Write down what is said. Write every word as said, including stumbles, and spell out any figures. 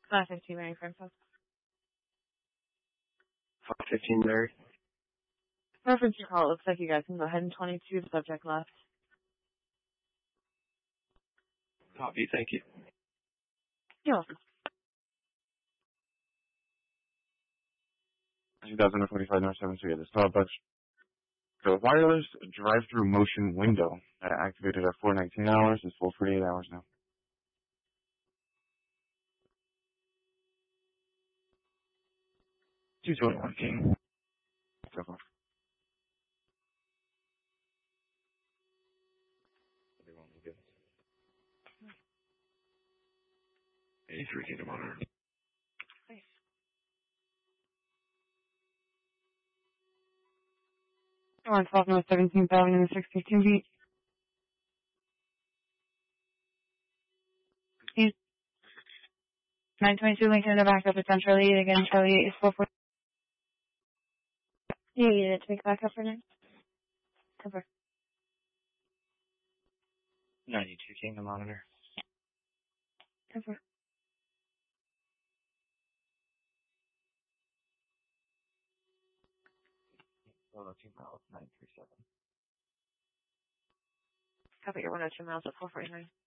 five fifteen Mary Francis. five fifteen Mary. Reference your call. It looks like you guys can go ahead and twenty-two. The subject left. Copy, thank you. You're welcome. two thousand twenty-five North seventh Street, the Starbucks. The wireless drive-through motion window that activated at four nineteen hours is full forty-eight hours now. two twenty-one King. So far. They won't look good. eighty-three Kingdom Honor. Nice. one twelve North seventeenth Avenue, sixty-two feet. East. nine twenty-two Lincoln in the backup at Central Lead. Again, Charlie eight is four four. You need it to make backup for now? Cover. ninety-two Kingdom Monitor. Cover. one oh two miles, nine three seven. Copy your one oh two miles at four forty-nine.